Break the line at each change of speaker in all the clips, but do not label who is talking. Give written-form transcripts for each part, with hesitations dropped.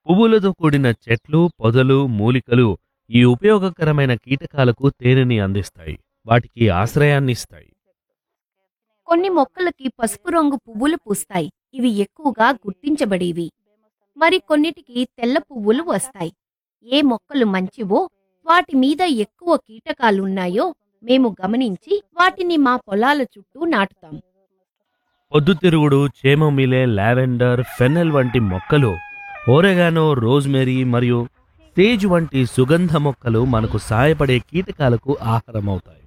పువ్వులతో కూడిన చెట్లు, పొదలు, మూలికలు ఈ ఉపయోగకరమైన కీటకాలకు తేనెని అందిస్తాయి. వాటికి ఆశ్రయాన్నిస్తాయి.
కొన్ని మొక్కలకి పసుపు రంగు పువ్వులు పూస్తాయి. ఇవి ఎక్కువగా గుర్తించబడేవి. మరి కొన్నిటికి తెల్ల పువ్వులు వస్తాయి. ఏ మొక్కలు మంచివో, వాటి మీద ఎక్కువ కీటకాలున్నాయో మేము గమనించి వాటిని మా పొలాల చుట్టూ నాటుతాం.
పొద్దుతిరుగుడు, చేమమిలే, లావెండర్, ఫెన్నెల్ వంటి మొక్కలు, ఓరెగానో, రోజ్మెరీ మరియు సేజ్ వంటి సుగంధ మొక్కలు మనకు సాయపడే కీటకాలకు ఆహారమవుతాయి.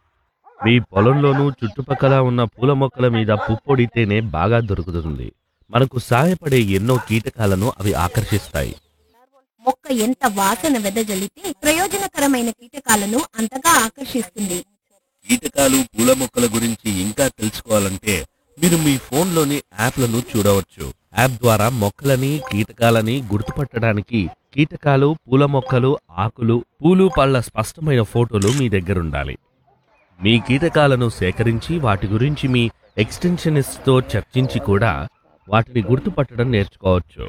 మీ పొలంలోనూ చుట్టుపక్కల ఉన్న పూల మొక్కల మీద పుప్పొడి తేనె బాగా దొరుకుతుంది. మనకు సాయపడే ఎన్నో కీటకాలను అవి ఆకర్షిస్తాయి.
మొక్క ఎంత వాసన వెదజల్లితే ప్రయోజనకరమైన కీటకాలను అంతగా ఆకర్షిస్తుంది.
కీటకాలు, పూల మొక్కల గురించి ఇంకా తెలుసుకోవాలంటే మీరు మీ ఫోన్లోని యాప్లను చూడవచ్చు. యాప్ ద్వారా మొక్కలని, కీటకాలని గుర్తుపట్టడానికి కీటకాలు, పూల మొక్కలు, ఆకులు, పూలు, పళ్ళ స్పష్టమైన ఫోటోలు మీ దగ్గరుండాలి. మీ కీటకాలను సేకరించి వాటి గురించి మీ ఎక్స్టెన్షనిస్ట్తో చర్చించి కూడా వాటిని గుర్తుపట్టడం నేర్చుకోవచ్చు.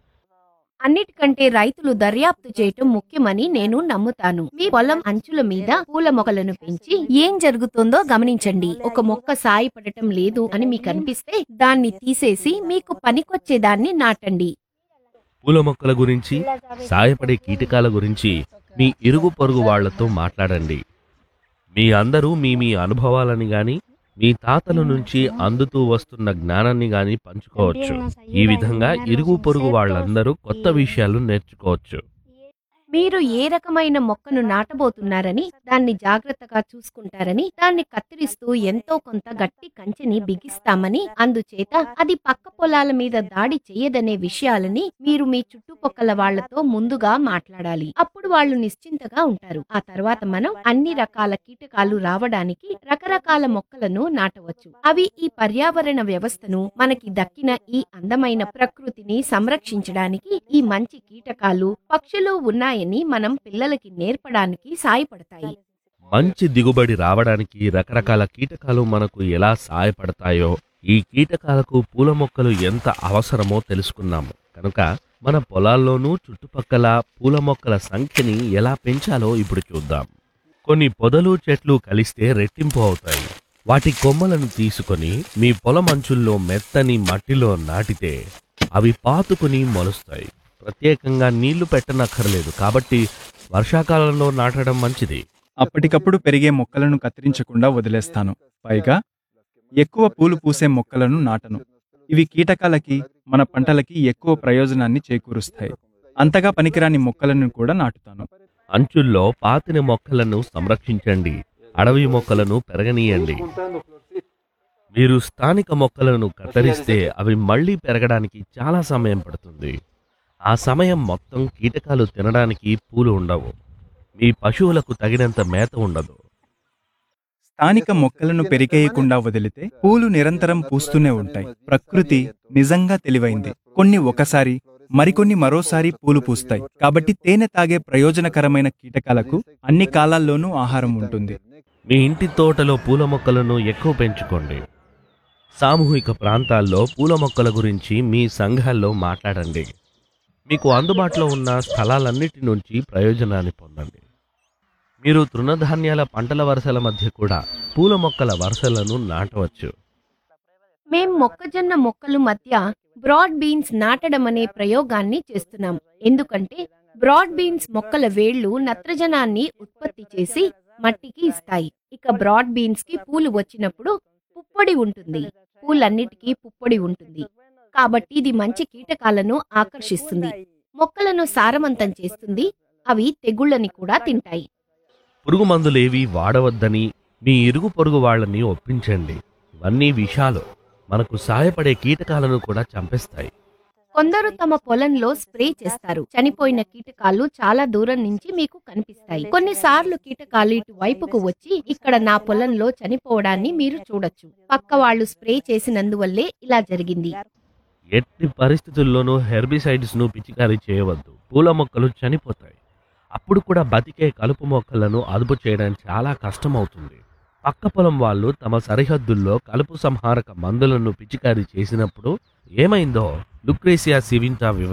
అన్నిటికంటే రైతులు దర్యాప్తు చేయటం ముఖ్యమని నేను నమ్ముతాను. మీ పొలం అంచుల మీద పూల మొక్కలను పెంచి ఏం జరుగుతుందో గమనించండి. ఒక మొక్క సాయపడటం లేదు అని మీకు అనిపిస్తే దాన్ని తీసేసి మీకు పనికొచ్చేదాన్ని నాటండి.
పూల మొక్కల గురించి, సాయపడే కీటకాల గురించి మీ ఇరుగు పొరుగు వాళ్లతో మాట్లాడండి. మీ అందరూ మీ అనుభవాలని గాని, మీ తాతల నుంచి అందుతూ వస్తున్న జ్ఞానాన్ని గాని పంచుకోవచ్చు. ఈ విధంగా ఇరుగు పొరుగు వాళ్ళందరూ కొత్త విషయాలు నేర్చుకోవచ్చు.
మీరు ఏ రకమైన మొక్కను నాటబోతున్నారని, దాన్ని జాగ్రత్తగా చూసుకుంటారని, దాన్ని కత్తిరిస్తూ ఎంతో కొంత గట్టి కంచెని బిగిస్తామని, అందుచేత అది పక్క పొలాల మీద దాడి చెయ్యదనే విషయాలని మీరు మీ చుట్టుపక్కల వాళ్లతో ముందుగా మాట్లాడాలి. అప్పుడు వాళ్ళు నిశ్చింతగా ఉంటారు. ఆ తర్వాత మనం అన్ని రకాల కీటకాలు రావడానికి రకరకాల మొక్కలను నాటవచ్చు. అవి ఈ పర్యావరణ వ్యవస్థను, మనకి దక్కిన ఈ అందమైన ప్రకృతిని సంరక్షించడానికి ఈ మంచి కీటకాలు, పక్షులు ఉన్నాయని మనం పిల్లలకి నేర్పడానికి సాయపడతాయి.
మంచి దిగుబడి రావడానికి రకరకాల కీటకాలు మనకు ఎలా సాయపడతాయో, ఈ కీటకాలకు పూల మొక్కలు ఎంత అవసరమో తెలుసుకున్నాము. కనుక మన పొలాల్లోనూ చుట్టుపక్కల పూల మొక్కల సంఖ్యని ఎలా పెంచాలో ఇప్పుడు చూద్దాం. కొన్ని పొదలు, చెట్లు కలిస్తే రెట్టింపు అవుతాయి. వాటి కొమ్మలను తీసుకొని మీ పొలం అంచుల్లో మెత్తని మట్టిలో నాటితే అవి పాతుకుని మొలుస్తాయి. ప్రత్యేకంగా నీళ్లు పెట్టనక్కర్లేదు. కాబట్టి వర్షాకాలంలో నాటడం మంచిది.
అప్పటికప్పుడు పెరిగే మొక్కలను కత్తిరించకుండా వదిలేస్తాను. పైగా ఎక్కువ పూలు పూసే మొక్కలను నాటను. ఇవి కీటకాలకి, మన పంటలకి ఎక్కువ ప్రయోజనాన్ని చేకూరుస్తాయి. అంతగా పనికిరాని మొక్కలను కూడా నాటుతాను.
అంచుల్లో పాతిన మొక్కలను సంరక్షించండి. అడవి మొక్కలను పెరగనీయండి. మీరు స్థానిక మొక్కలను కత్తిరిస్తే అవి మళ్లీ పెరగడానికి చాలా సమయం పడుతుంది. ఆ సమయం మొత్తం కీటకాలు తినడానికి పూలు ఉండవు. మీ పశువులకు తగినంత మేత ఉండదు.
స్థానిక మొక్కలను పెరికేయకుండా వదిలితే పూలు నిరంతరం పూస్తూనే ఉంటాయి. ప్రకృతి నిజంగా తెలివైంది. కొన్ని ఒకసారి, మరికొన్ని మరోసారి పూలు పూస్తాయి. కాబట్టి తేనె తాగే ప్రయోజనకరమైన కీటకాలకు అన్ని కాలాల్లోనూ ఆహారం ఉంటుంది.
మీ ఇంటి తోటలో పూల మొక్కలను ఎక్కువ పెంచుకోండి. సామూహిక ప్రాంతాల్లో పూల మొక్కల గురించి మీ సంఘాల్లో మాట్లాడండి. మీకు అందుబాటులో ఉన్న స్థలాలన్నిటి నుంచి ప్రయోజనాన్ని పొందండి. మీరు తృణధాన్యాల పంటల వరుసల మధ్య కూడా పూల మొక్కల వరుసలను నాటవచ్చు.
మేం మొక్కజొన్న మొక్కలు మధ్య బ్రాడ్ బీన్స్ నాటడం అనే ప్రయోగాన్ని చేస్తున్నాం. ఎందుకంటే బ్రాడ్ బీన్స్ మొక్కల వేళ్లు నత్రజనాన్ని ఉత్పత్తి చేసి మట్టికి ఇస్తాయి. ఇక బ్రాడ్ బీన్స్ కి పూలు వచ్చినప్పుడు పుప్పొడి ఉంటుంది. పూలన్నిటికీ పుప్పొడి ఉంటుంది. కాబట్టి ఇది మంచి కీటకాలను ఆకర్షిస్తుంది. మొక్కలను సారవంతం చేస్తుంది. అవి తెగుళ్ళని కూడా తింటాయి.
పురుగు మందులేవి వాడవద్దని మీ ఇరుగు పొరుగు వాళ్ళని ఒప్పించండి. ఇవన్నీ విషయాలు మనకు సాయపడే కీటకాలను కూడా చంపేస్తాయి.
కొందరు తమ పొలంలో స్ప్రే చేస్తారు. చనిపోయిన కీటకాలు చాలా దూరం నుంచి మీకు కనిపిస్తాయి. కొన్నిసార్లు కీటకాలు ఇటు వైపుకు వచ్చి ఇక్కడ నా పొలంలో చనిపోవడాన్ని మీరు చూడొచ్చు. పక్క వాళ్ళు స్ప్రే చేసినందువల్లే ఇలా జరిగింది.
ఎట్టి పరిస్థితుల్లోనూ హెర్బిసైడ్స్ ను పిచికారీ చేయవద్దు. పూల మొక్కలు చనిపోతాయి. అప్పుడు కూడా బతికే కలుపు మొక్కలను అదుపు చేయడం చాలా కష్టమవుతుంది. పక్క పొలం వాళ్ళు తమ సరిహద్దుల్లో కలుపు సంహారక మందులను పిచికారీ చేసినప్పుడు ఏమైందో లుక్రేసియా సివింటా